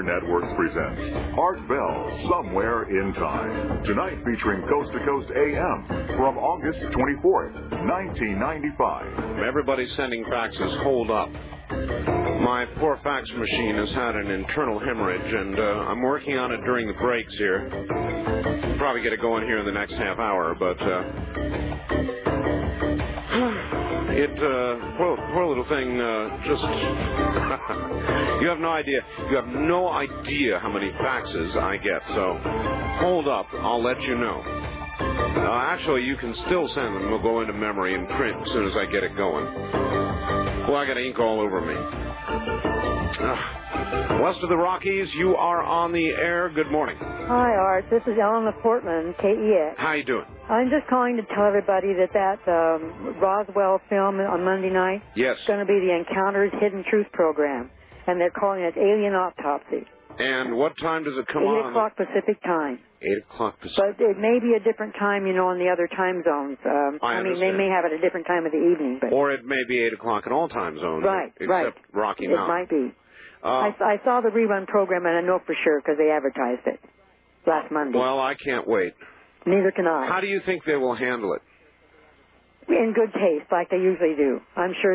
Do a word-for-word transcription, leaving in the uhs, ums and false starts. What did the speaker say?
Networks presents Art Bell, Somewhere in Time. Tonight featuring Coast to Coast A M from August twenty-fourth, nineteen ninety-five. Everybody's sending faxes. Hold up. My poor fax machine has had an internal hemorrhage, and uh, I'm working on it during the breaks here. Probably get it going here in the next half hour, but uh, it, uh, poor, poor little thing, uh, just, you have no idea. You have no idea how many faxes I get, so hold up. I'll let you know. Uh, actually, you can still send them. They'll go into memory and print as soon as I get it going. Well, I got ink all over me. Uh, west of the Rockies, you are on the air. Good morning. Hi, Art. This is Ellen Portland, K E X. How you doing? I'm just calling to tell everybody that that um, Roswell film on Monday night Yes. is going to be the Encounters Hidden Truth program, and they're calling it Alien Autopsy. And what time does it come Eight on? o'clock Pacific time. Eight o'clock Pacific. But it may be a different time, you know, in the other time zones. Um, I I mean, they understand. may have it at a different time of the evening. But Or it may be eight o'clock in all time zones. Right, except right. Rocky it Mountain. might be. Uh, I, I saw the rerun program, and I know for sure because they advertised it last Monday. well, I can't wait. Neither can I. How do you think they will handle it? In good taste, like they usually do. I'm sure